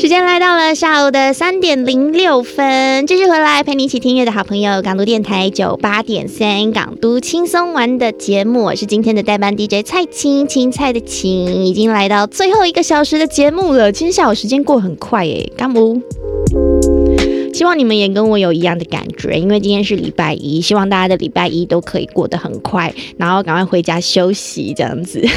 间来到了下午的3:06，继续回来陪你一起听乐的好朋友，港都电台98.3港都轻松玩的节目，我是今天的代班 DJ 蔡青，青菜的青，已经来到最后1个小时的节目了。今天下午时间过很快耶，干不？希望你们也跟我有一样的感觉，因为今天是礼拜一，希望大家的礼拜一都可以过得很快，然后赶快回家休息这样子。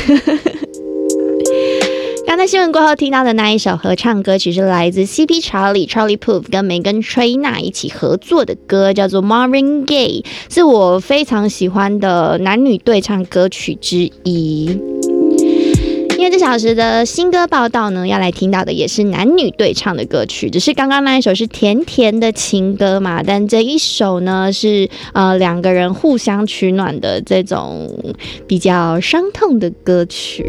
刚才新闻过后听到的那一首合唱歌曲是来自 CP Charlie Puth 跟梅根吹娜一起合作的歌，叫做 Marvin Gaye， 是我非常喜欢的男女对唱歌曲之一。因为这小时的新歌报道呢，要来听到的也是男女对唱的歌曲，只是刚刚那一首是甜甜的情歌嘛，但这一首呢是2个人互相取暖的这种比较伤痛的歌曲。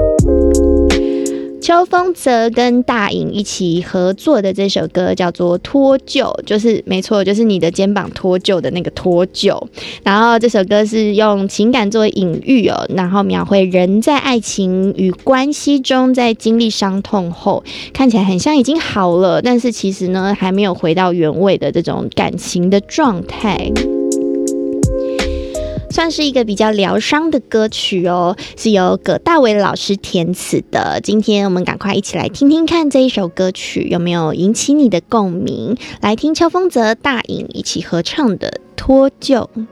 邱锋泽跟大颖一起合作的这首歌叫做脱臼，就是没错，就是你的肩膀脱臼的那个脱臼。然后这首歌是用情感作为隐喻哦，然后描绘人在爱情与关系中，在经历伤痛后，看起来很像已经好了，但是其实呢还没有回到原位的这种感情的状态。算是一个比较疗伤的歌曲哦，是由葛大为老师填词的。今天我们赶快一起来听听看这一首歌曲有没有引起你的共鸣。来听邱锋泽、大颖一起合唱的《脱臼》。